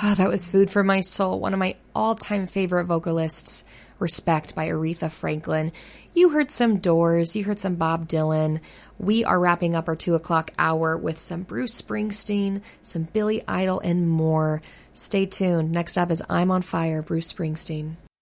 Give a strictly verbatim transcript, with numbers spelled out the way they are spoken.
Oh, that was food for my soul. One of my all-time favorite vocalists, Respect by Aretha Franklin. You heard some Doors, you heard some Bob Dylan. We are wrapping up our two o'clock hour with some Bruce Springsteen, some Billy Idol, and more. Stay tuned. Next up is I'm on Fire, Bruce Springsteen.